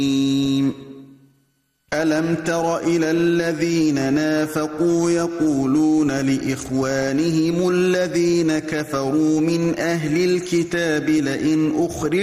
أَلَمْ تَرَ إِلَى الَّذِينَ نَافَقُوا يَقُولُونَ لِإِخْوَانِهِمُ الَّذِينَ كَفَرُوا مِنْ أَهْلِ الْكِتَابِ لَئِنْ